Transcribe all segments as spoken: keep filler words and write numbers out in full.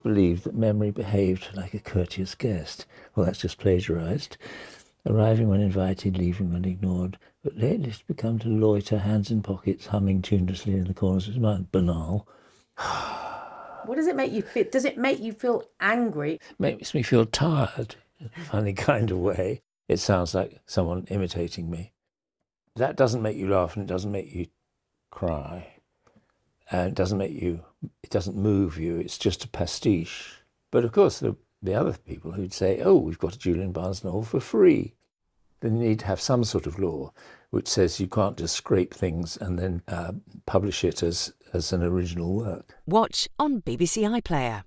believed that memory behaved like a courteous guest. Well, that's just plagiarized. Arriving when invited, leaving when ignored, but lately it's become to loiter, hands in pockets, humming tunelessly in the corners of his mind. Banal. What does it make you feel? Does it make you feel angry? It makes me feel tired in a funny kind of way. It sounds like someone imitating me. That doesn't make you laugh and it doesn't make you cry. And it doesn't make you, it doesn't move you, it's just a pastiche. But of course, the, the other people who'd say, oh, we've got a Julian Barnes novel for free. Then you need to have some sort of law which says you can't just scrape things and then uh, publish it as, as an original work. Watch on B B C iPlayer.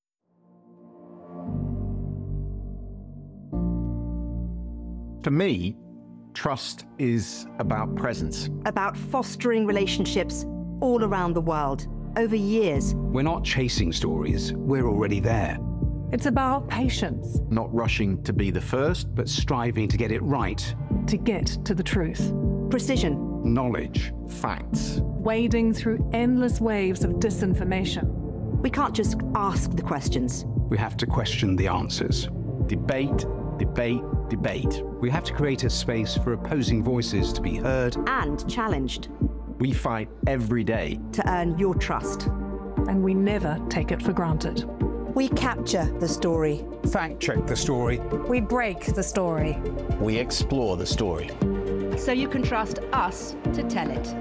For me, trust is about presence. About fostering relationships all around the world, over years. We're not chasing stories, we're already there. It's about patience. Not rushing to be the first, but striving to get it right. To get to the truth. Precision. Knowledge, facts. Wading through endless waves of disinformation. We can't just ask the questions. We have to question the answers. Debate, debate, debate. We have to create a space for opposing voices to be heard and challenged. We fight every day to earn your trust. And we never take it for granted. We capture the story. Fact check the story. We break the story. We explore the story. So you can trust us to tell it.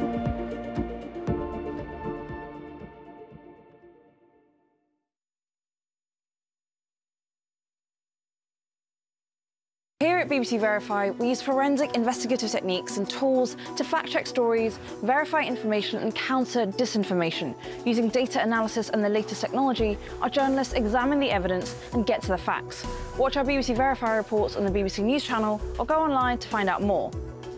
Here at B B C Verify, we use forensic investigative techniques and tools to fact-check stories, verify information and counter disinformation. Using data analysis and the latest technology, our journalists examine the evidence and get to the facts. Watch our B B C Verify reports on the B B C News channel or go online to find out more.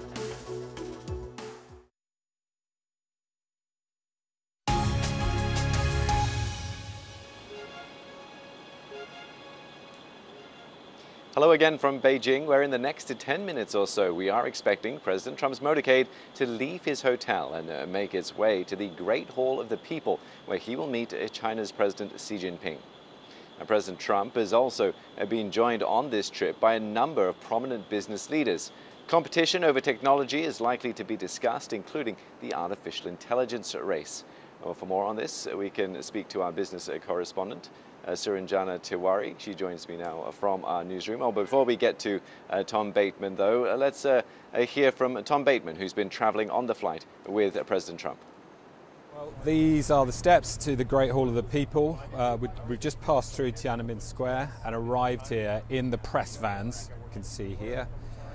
Hello again from Beijing, where in the next ten minutes or so we are expecting President Trump's motorcade to leave his hotel and uh, make its way to the Great Hall of the People, where he will meet uh, China's President Xi Jinping. Now, President Trump has also uh, been joined on this trip by a number of prominent business leaders. Competition over technology is likely to be discussed, including the artificial intelligence race. Well, for more on this, uh, we can speak to our business uh, correspondent, Uh, Suranjana Tiwari. She joins me now uh, from our newsroom. Oh, before we get to uh, Tom Bateman, though, uh, let's uh, uh, hear from Tom Bateman, who's been travelling on the flight with uh, President Trump. Well, these are the steps to the Great Hall of the People. Uh, we, we've just passed through Tiananmen Square and arrived here in the press vans, you can see here.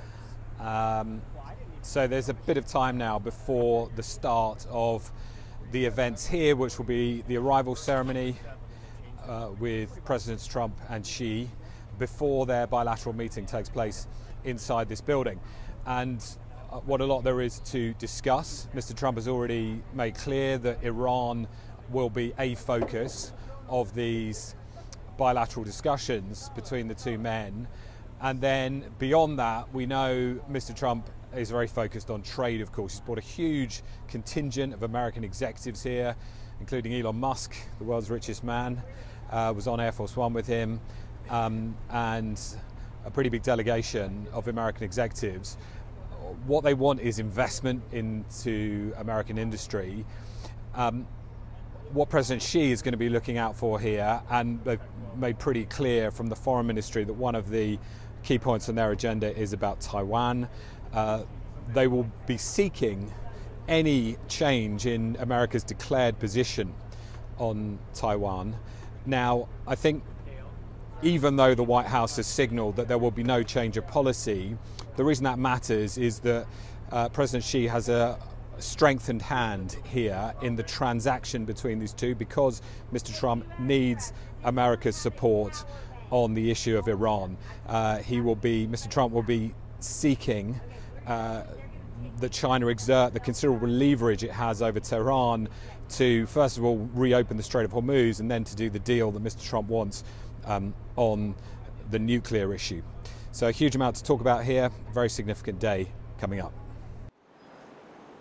Um, so there's a bit of time now before the start of the events here, which will be the arrival ceremony Uh, with Presidents Trump and Xi before their bilateral meeting takes place inside this building. And uh, what a lot there is to discuss. Mister Trump has already made clear that Iran will be a focus of these bilateral discussions between the two men. And then beyond that, we know Mister Trump is very focused on trade, of course. He's brought a huge contingent of American executives here, including Elon Musk, the world's richest man. Uh, was on Air Force One with him, um, and a pretty big delegation of American executives. What they want is investment into American industry. Um, what President Xi is going to be looking out for here, and they've made pretty clear from the foreign ministry that one of the key points on their agenda is about Taiwan. Uh, they will be seeking any change in America's declared position on Taiwan. Now, I think even though the White House has signaled that there will be no change of policy, the reason that matters is that uh, President Xi has a strengthened hand here in the transaction between these two, because Mister Trump needs America's support on the issue of Iran. Uh, he will be, Mister Trump will be seeking uh, that China exert the considerable leverage it has over Tehran to, first of all, reopen the Strait of Hormuz, and then to do the deal that Mister Trump wants um, on the nuclear issue. So a huge amount to talk about here, a very significant day coming up.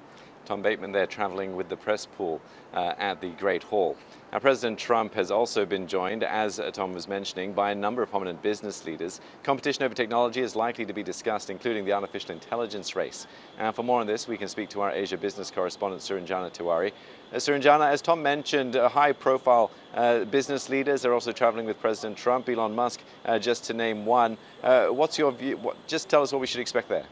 Tom Bateman there traveling with the press pool uh, at the Great Hall. Now, President Trump has also been joined, as uh, Tom was mentioning, by a number of prominent business leaders. Competition over technology is likely to be discussed, including the artificial intelligence race. And for more on this, we can speak to our Asia business correspondent, Suranjana Tiwari. Uh, Suranjana, as Tom mentioned, uh, high-profile uh, business leaders are also traveling with President Trump, Elon Musk, uh, just to name one. Uh, what's your view? What, just tell us what we should expect there.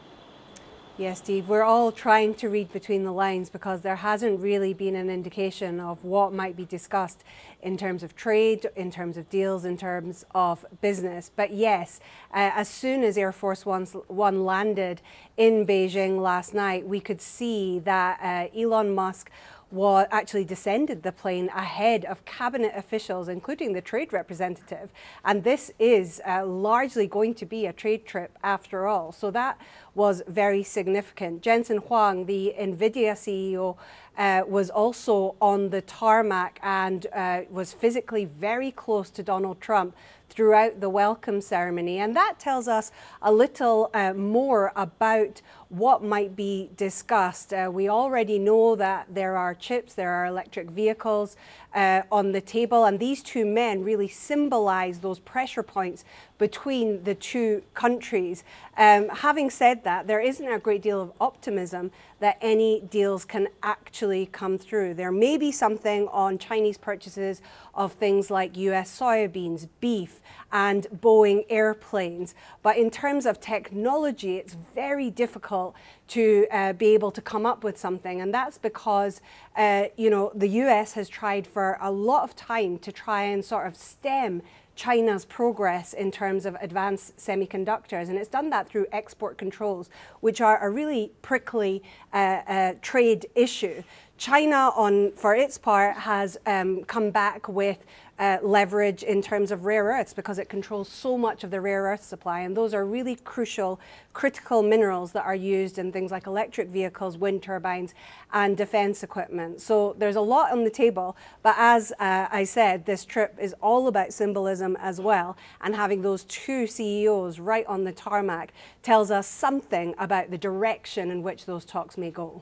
Yes, Steve, we're all trying to read between the lines because there hasn't really been an indication of what might be discussed in terms of trade, in terms of deals, in terms of business. But yes, uh, as soon as Air Force One landed in Beijing last night, we could see that uh, Elon Musk was actually descended the plane ahead of cabinet officials, including the trade representative. And this is uh, largely going to be a trade trip after all. So that was very significant. Jensen Huang, the NVIDIA C E O, uh, was also on the tarmac and uh, was physically very close to Donald Trump throughout the welcome ceremony. And that tells us a little uh, more about what might be discussed. Uh, we already know that there are chips, there are electric vehicles uh, on the table, and these two men really symbolize those pressure points between the two countries. Um, having said that, there isn't a great deal of optimism that any deals can actually come through. There may be something on Chinese purchases of things like U S soybeans, beef, and Boeing airplanes. But in terms of technology, it's very difficult to uh, be able to come up with something. And that's because, uh, you know, the U S has tried for a lot of time to try and sort of stem China's progress in terms of advanced semiconductors. And it's done that through export controls, which are a really prickly uh, uh, trade issue. China, on for its part, has um, come back with uh, leverage in terms of rare earths because it controls so much of the rare earth supply. And those are really crucial, critical minerals that are used in things like electric vehicles, wind turbines, and defense equipment. So there's a lot on the table. But as uh, I said, this trip is all about symbolism as well. And having those two C E Os right on the tarmac tells us something about the direction in which those talks may go.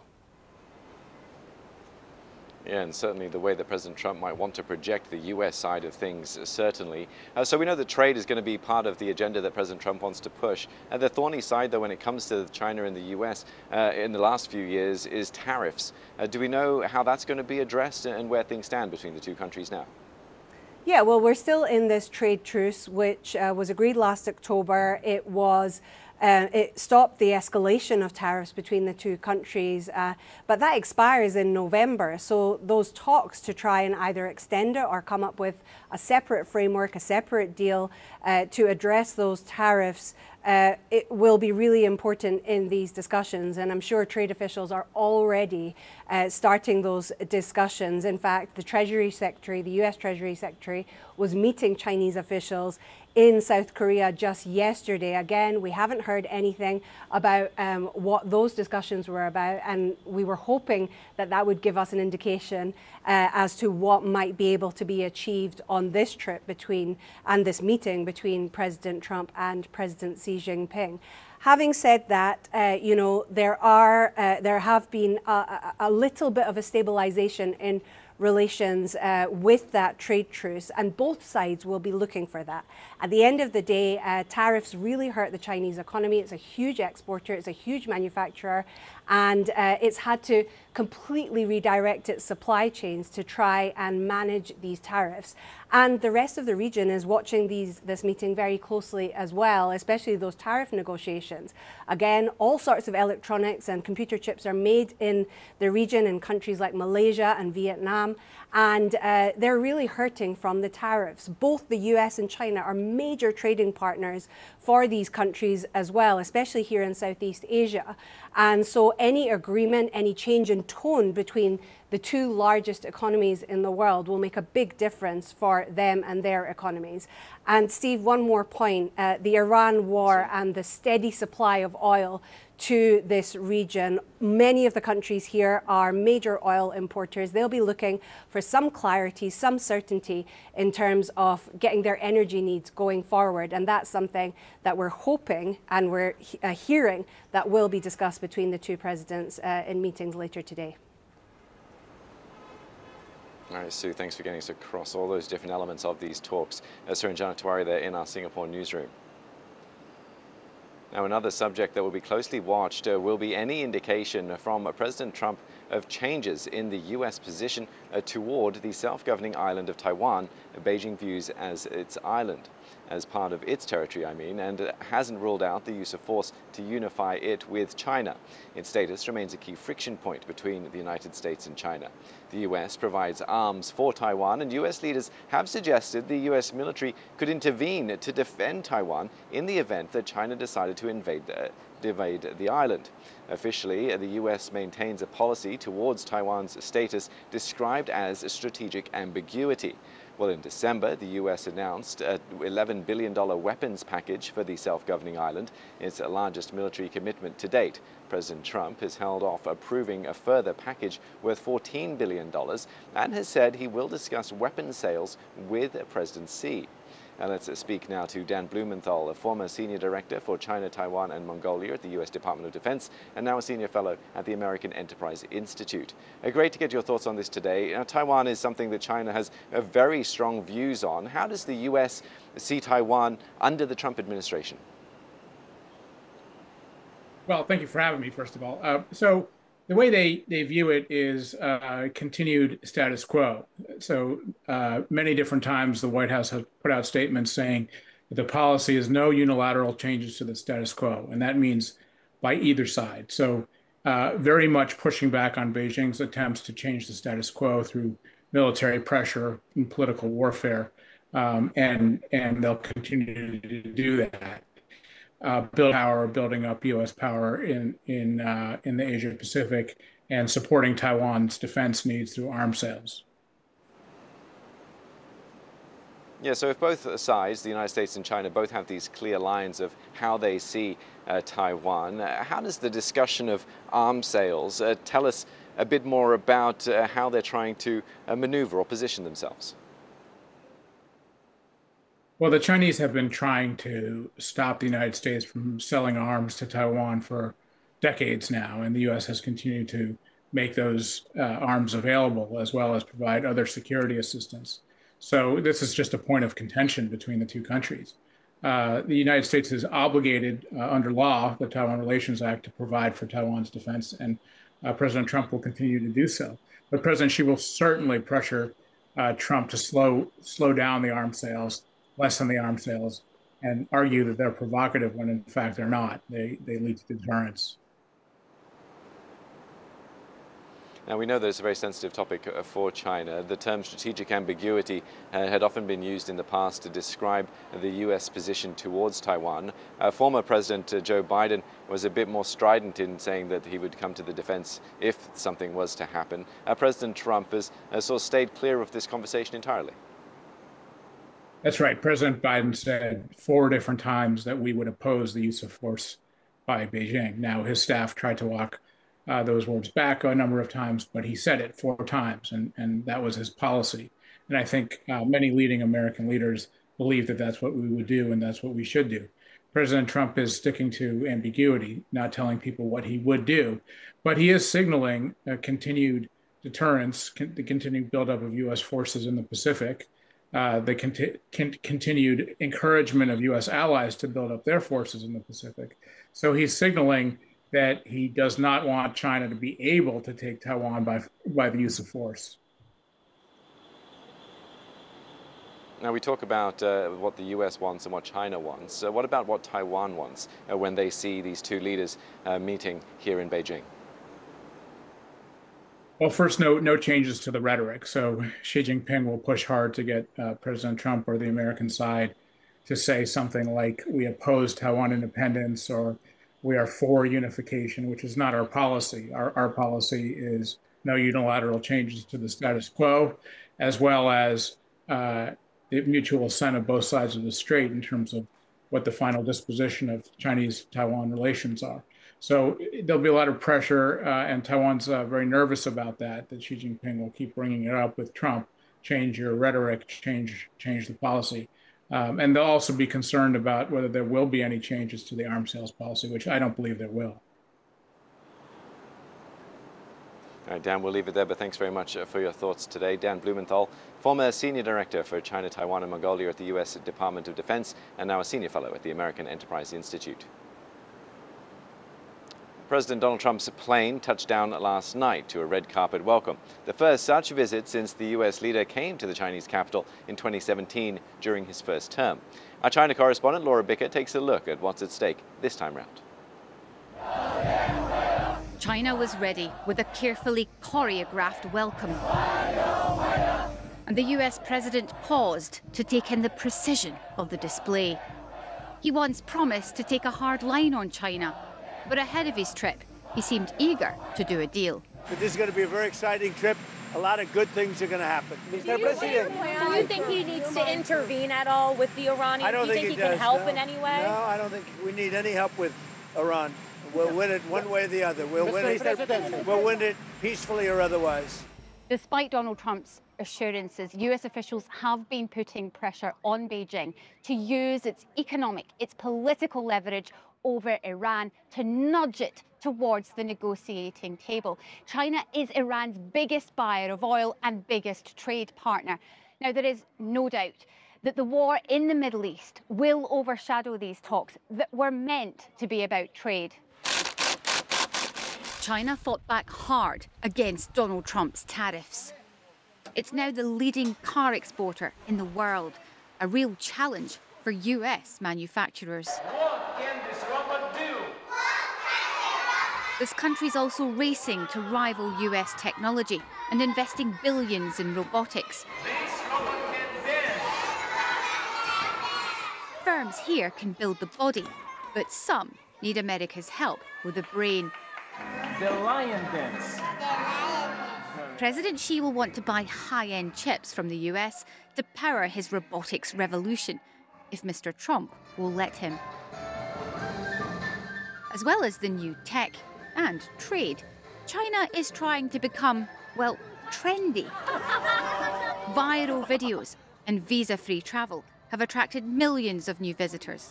Yeah, and certainly the way that President Trump might want to project the U S side of things, certainly. Uh, so we know that trade is going to be part of the agenda that President Trump wants to push. And the thorny side, though, when it comes to China and the U S uh, in the last few years is tariffs. Uh, do we know how that's going to be addressed and where things stand between the two countries now? Yeah, well, we're still in this trade truce, which uh, was agreed last October. It was Uh, it stopped the escalation of tariffs between the two countries, uh, but that expires in November. So those talks to try and either extend it or come up with a separate framework, a separate deal uh, to address those tariffs, uh, it will be really important in these discussions. And I'm sure trade officials are already uh, starting those discussions. In fact, the Treasury Secretary, the U S Treasury Secretary, was meeting Chinese officials in South Korea just yesterday. Again, we haven't heard anything about um, what those discussions were about, and we were hoping that that would give us an indication uh, as to what might be able to be achieved on this trip between and this meeting between President Trump and President Xi Jinping. Having said that, uh, you know, there are uh, there have been a, a little bit of a stabilization in relations uh, with that trade truce, and both sides will be looking for that. At the end of the day, uh, tariffs really hurt the Chinese economy. It's a huge exporter, it's a huge manufacturer, and uh, it's had to completely redirect its supply chains to try and manage these tariffs. And the rest of the region is watching these, this meeting very closely as well, especially those tariff negotiations. Again, all sorts of electronics and computer chips are made in the region in countries like Malaysia and Vietnam, and uh, they're really hurting from the tariffs. Both the U S and China are major trading partners for these countries as well, especially here in Southeast Asia. And so any agreement, any change in tone between the two largest economies in the world will make a big difference for them and their economies. And Steve, one more point, uh, the Iran war and the steady supply of oil to this region. Many of the countries here are major oil importers. They'll be looking for some clarity, some certainty in terms of getting their energy needs going forward. And that's something that we're hoping and we're uh, hearing that will be discussed between the two presidents uh, in meetings later today. All right, Sue, thanks for getting us across all those different elements of these talks. Uh, Suranjana Tewari there in our Singapore newsroom. Now, another subject that will be closely watched uh, will be any indication from uh, President Trump of changes in the U S position uh, toward the self-governing island of Taiwan, uh, Beijing views as its island, as part of its territory, I mean, and uh, hasn't ruled out the use of force to unify it with China. Its status remains a key friction point between the United States and China. The U S provides arms for Taiwan, and U S leaders have suggested the U S military could intervene to defend Taiwan in the event that China decided to invade the, invade the island. Officially, the U S maintains a policy towards Taiwan's status described as strategic ambiguity. Well, in December, the U S announced an eleven billion dollars weapons package for the self-governing island, its largest military commitment to date. President Trump has held off approving a further package worth fourteen billion dollars and has said he will discuss weapons sales with President Xi. And let's speak now to Dan Blumenthal, a former senior director for China, Taiwan and Mongolia at the U S Department of Defense, and now a senior fellow at the American Enterprise Institute. Uh, great to get your thoughts on this today. Now, Taiwan is something that China has uh, very strong views on. How does the U S see Taiwan under the Trump administration? Well, thank you for having me, first of all. Uh, so the way they, they view it is uh, continued status quo. So uh, many different times the White House has put out statements saying that the policy is no unilateral changes to the status quo, and that means by either side. So uh, very much pushing back on Beijing's attempts to change the status quo through military pressure and political warfare, um, and, and they'll continue to do that. Uh, build power, building up U S power in in uh, in the Asia Pacific, and supporting Taiwan's defense needs through arms sales. Yeah, so if both sides, the United States and China, both have these clear lines of how they see uh, Taiwan, uh, how does the discussion of arms sales uh, tell us a bit more about uh, how they're trying to uh, maneuver or position themselves? Well, the Chinese have been trying to stop the United States from selling arms to Taiwan for decades now, and the U S has continued to make those uh, arms available, as well as provide other security assistance. So this is just a point of contention between the two countries. Uh, the United States is obligated uh, under law, the Taiwan Relations Act, to provide for Taiwan's defense, and uh, President Trump will continue to do so. But President Xi will certainly pressure uh, Trump to slow slow down the arms sales, lessen the arms sales, and argue that they're provocative when in fact they're not. They, they lead to deterrence. Now, we know that it's a very sensitive topic for China. The term strategic ambiguity uh, had often been used in the past to describe the U S position towards Taiwan. Uh, former President uh, Joe Biden was a bit more strident in saying that he would come to the defense if something was to happen. Uh, President Trump has uh, sort of stayed clear of this conversation entirely. That's right. President Biden said four different times that we would oppose the use of force by Beijing. Now, his staff tried to walk uh, those words back a number of times, but he said it four times, and, and that was his policy. And I think uh, many leading American leaders believe that that's what we would do and that's what we should do. President Trump is sticking to ambiguity, not telling people what he would do, but he is signaling a continued deterrence, con- the continued buildup of U S forces in the Pacific, Uh, the conti- con- continued encouragement of U S allies to build up their forces in the Pacific. So he's signaling that he does not want China to be able to take Taiwan by, by the use of force. Now, we talk about uh, what the U S wants and what China wants. Uh, what about what Taiwan wants uh, when they see these two leaders uh, meeting here in Beijing? Well, first, no no changes to the rhetoric. So Xi Jinping will push hard to get uh, President Trump or the American side to say something like, we oppose Taiwan independence, or we are for unification, which is not our policy. Our, our policy is no unilateral changes to the status quo, as well as uh, the mutual assent of both sides of the strait in terms of what the final disposition of Chinese-Taiwan relations are. So there'll be a lot of pressure, uh, and Taiwan's uh, very nervous about that, that Xi Jinping will keep bringing it up with Trump, change your rhetoric, change, change the policy. Um, and they'll also be concerned about whether there will be any changes to the arms sales policy, which I don't believe there will. All right, Dan, we'll leave it there, but thanks very much for your thoughts today. Dan Blumenthal, former Senior Director for China, Taiwan, and Mongolia at the U S Department of Defense, and now a Senior Fellow at the American Enterprise Institute. President Donald Trump's plane touched down last night to a red carpet welcome, the first such visit since the U S leader came to the Chinese capital in twenty seventeen during his first term. Our China correspondent Laura Bicker takes a look at what's at stake this time round. China was ready with a carefully choreographed welcome. And the U S president paused to take in the precision of the display. He once promised to take a hard line on China, but ahead of his trip, he seemed eager to do a deal. This is going to be a very exciting trip. A lot of good things are going to happen. Mister President, do you think he needs to intervene at all with the Iranians? I don't do you think, think he, he does, can help no. in any way? No, I don't think we need any help with Iran. We'll win it one way or the other. We'll win it, we'll win it peacefully or otherwise. Despite Donald Trump's assurances, U S officials have been putting pressure on Beijing to use its economic, its political leverage over Iran to nudge it towards the negotiating table. China is Iran's biggest buyer of oil and biggest trade partner. Now, there is no doubt that the war in the Middle East will overshadow these talks that were meant to be about trade. China fought back hard against Donald Trump's tariffs. It's now the leading car exporter in the world, a real challenge for U S manufacturers. What can this robot do? This country's also racing to rival U S technology and investing billions in robotics. This robot can dance. Firms here can build the body, but some need America's help with the brain. The lion dance. President Xi will want to buy high-end chips from the U S to power his robotics revolution, if Mister Trump will let him. As well as the new tech and trade, China is trying to become, well, trendy. Viral videos and visa-free travel have attracted millions of new visitors.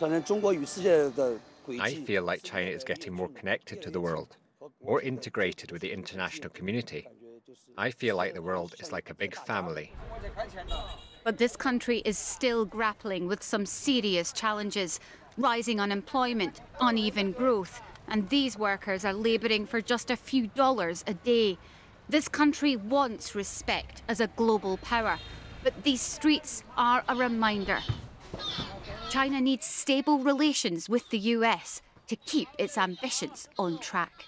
I feel like China is getting more connected to the world, more integrated with the international community. I feel like the world is like a big family. But this country is still grappling with some serious challenges: rising unemployment, uneven growth, and these workers are labouring for just a few dollars a day. This country wants respect as a global power, but these streets are a reminder. China needs stable relations with the U S to keep its ambitions on track.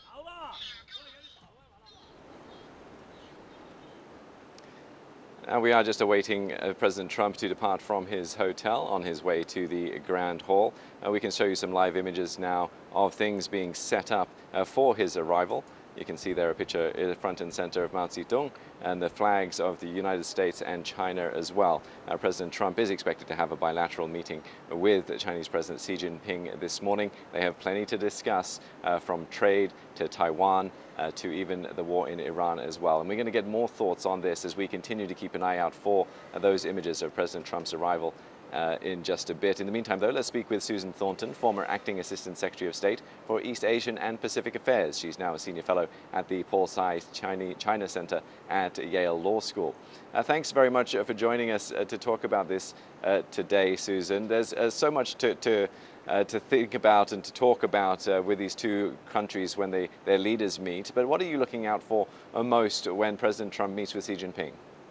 And we are just awaiting uh, President Trump to depart from his hotel on his way to the Grand Hall. Uh, we can show you some live images now of things being set up uh, for his arrival. You can see there a picture in the front and center of Mao Zedong and the flags of the United States and China as well. Uh, President Trump is expected to have a bilateral meeting with Chinese President Xi Jinping this morning. They have plenty to discuss, uh, from trade to Taiwan uh, to even the war in Iran as well. And we're going to get more thoughts on this as we continue to keep an eye out for uh, those images of President Trump's arrival Uh, in just a bit. In the meantime, though, let's speak with Susan Thornton, former Acting Assistant Secretary of State for East Asian and Pacific Affairs. She's now a Senior Fellow at the Paul Tsai China, China Center at Yale Law School. Uh, thanks very much uh, for joining us uh, to talk about this uh, today, Susan. There's uh, so much to, to, uh, to think about and to talk about uh, with these two countries when they, their leaders meet. But what are you looking out for uh, most when President Trump meets with Xi Jinping?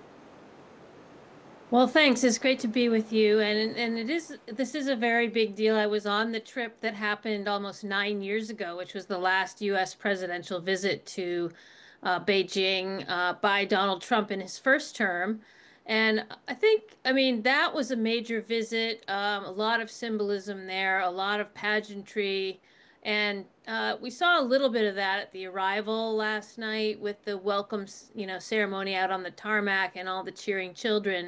Well, thanks. It's great to be with you. And and it is this is a very big deal. I was on the trip that happened almost nine years ago, which was the last U S presidential visit to uh, Beijing uh, by Donald Trump in his first term. And I think, I mean, that was a major visit, um, a lot of symbolism there, a lot of pageantry. And uh, we saw a little bit of that at the arrival last night with the welcome, you know, ceremony out on the tarmac and all the cheering children.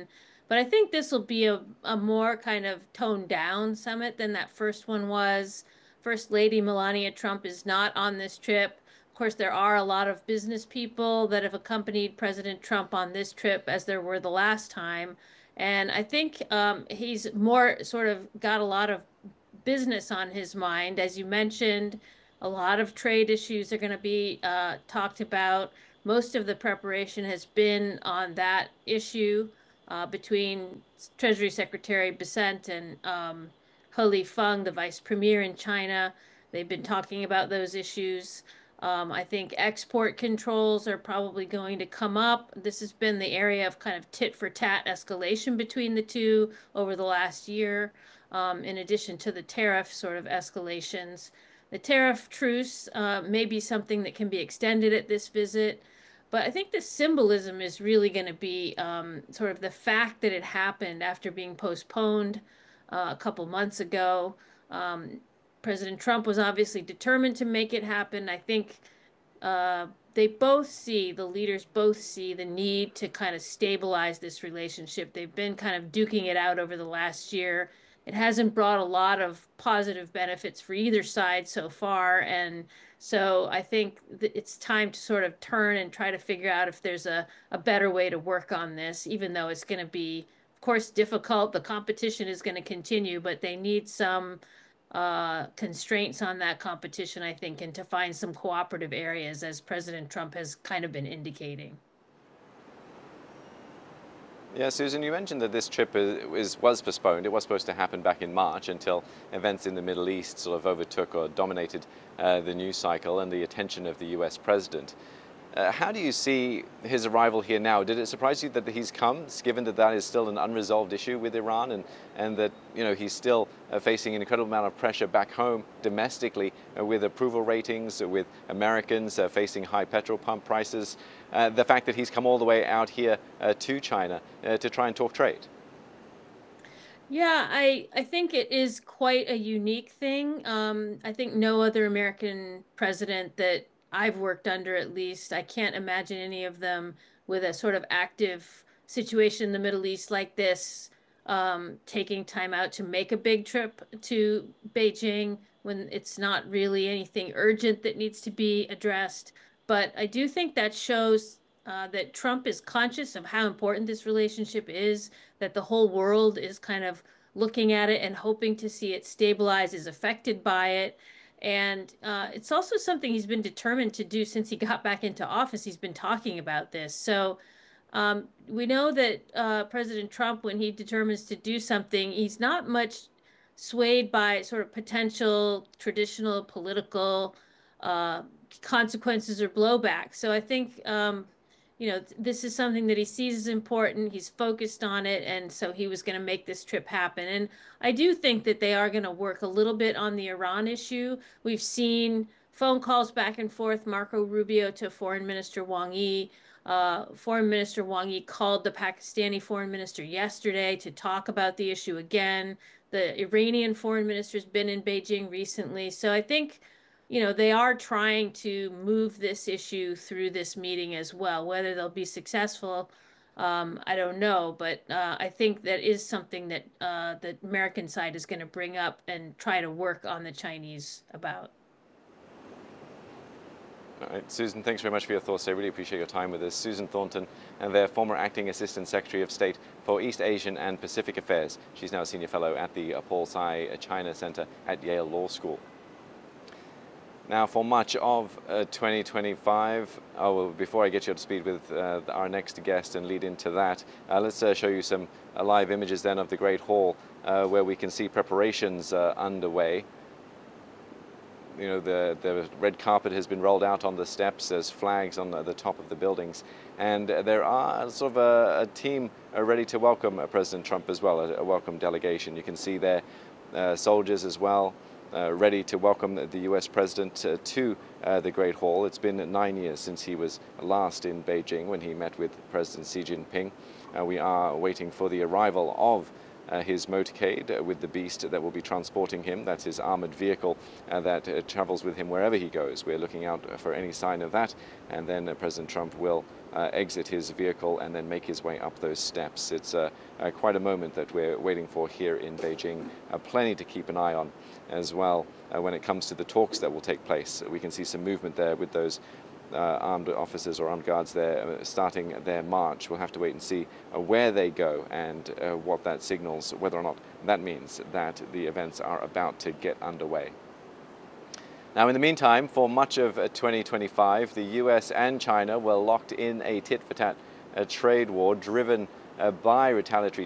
But I think this will be a, a more kind of toned down summit than that first one was. First Lady Melania Trump is not on this trip. Of course, there are a lot of business people that have accompanied President Trump on this trip, as there were the last time. And I think um, he's more sort of got a lot of business on his mind. As you mentioned, a lot of trade issues are going to be uh, talked about. Most of the preparation has been on that issue uh, between Treasury Secretary Bessent and um, He Lifeng, the vice premier in China. They've been talking about those issues. Um, I think export controls are probably going to come up. This has been the area of kind of tit for tat escalation between the two over the last year, um, in addition to the tariff sort of escalations. The tariff truce uh, may be something that can be extended at this visit, but I think the symbolism is really going to be um, sort of the fact that it happened after being postponed uh, a couple months ago. Um, President Trump was obviously determined to make it happen. I think uh, they both see, the leaders both see the need to kind of stabilize this relationship. They've been kind of duking it out over the last year. It hasn't brought a lot of positive benefits for either side so far. And so I think that it's time to sort of turn and try to figure out if there's a, a better way to work on this, even though it's going to be, of course, difficult. The competition is going to continue, but they need some uh, constraints on that competition, I think, and to find some cooperative areas, as President Trump has kind of been indicating. Yeah, Susan, you mentioned that this trip is, was postponed. It was supposed to happen back in March until events in the Middle East sort of overtook or dominated uh, the news cycle and the attention of the U S president. Uh, how do you see his arrival here now? Did it surprise you that he's come, given that that is still an unresolved issue with Iran, and, and that, you know, he's still uh, facing an incredible amount of pressure back home domestically uh, with approval ratings, uh, with Americans uh, facing high petrol pump prices, uh, the fact that he's come all the way out here uh, to China uh, to try and talk trade? Yeah, I, I think it is quite a unique thing. Um, I think no other American president that I've worked under, at least, I can't imagine any of them with a sort of active situation in the Middle East like this, um, taking time out to make a big trip to Beijing when it's not really anything urgent that needs to be addressed. But I do think that shows uh, that Trump is conscious of how important this relationship is, that the whole world is kind of looking at it and hoping to see it stabilize, is affected by it. And uh, it's also something he's been determined to do since he got back into office. He's been talking about this. So um, we know that uh, President Trump, when he determines to do something, he's not much swayed by sort of potential traditional political uh, consequences or blowback. So I think, um, you know, this is something that he sees as important. He's focused on it. And so he was going to make this trip happen. And I do think that they are going to work a little bit on the Iran issue. We've seen phone calls back and forth, Marco Rubio to Foreign Minister Wang Yi. Uh, Foreign Minister Wang Yi called the Pakistani foreign minister yesterday to talk about the issue again. The Iranian foreign minister's been in Beijing recently. So I think, you know, they are trying to move this issue through this meeting as well. Whether they'll be successful, um, I don't know. But uh, I think that is something that uh, the American side is going to bring up and try to work on the Chinese about. All right, Susan, thanks very much for your thoughts. I really appreciate your time with us. Susan Thornton, and their former Acting Assistant Secretary of State for East Asian and Pacific Affairs. She's now a Senior Fellow at the Paul Tsai China Center at Yale Law School. Now, for much of uh, twenty twenty-five, oh, well, before I get you up to speed with uh, our next guest and lead into that, uh, let's uh, show you some uh, live images then of the Great Hall, uh, where we can see preparations uh, underway. You know, the, the red carpet has been rolled out on the steps. There's flags on the, the top of the buildings. And uh, there are sort of a, a team uh, ready to welcome uh, President Trump as well, a, a welcome delegation. You can see there uh, soldiers as well, uh, ready to welcome the U S president uh, to uh, the Great Hall. It's been nine years since he was last in Beijing when he met with President Xi Jinping. Uh, we are waiting for the arrival of Uh, his motorcade uh, with the beast that will be transporting him. That's his armored vehicle uh, that uh, travels with him wherever he goes. We're looking out for any sign of that, and then uh, President Trump will uh, exit his vehicle and then make his way up those steps. It's uh, uh, quite a moment that we're waiting for here in Beijing. Uh, plenty to keep an eye on as well uh, when it comes to the talks that will take place. We can see some movement there with those uh, armed officers or armed guards there uh, starting their march. We'll have to wait and see uh, where they go and uh, what that signals, whether or not that means that the events are about to get underway. Now, in the meantime, for much of twenty twenty-five, the U S and China were locked in a tit-for-tat uh, trade war driven uh, by retaliatory